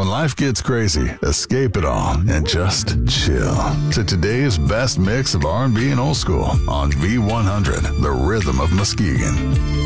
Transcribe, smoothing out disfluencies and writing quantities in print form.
When life gets crazy, escape it all and just chill to today's best mix of R&B and old school on V100, the rhythm of Muskegon.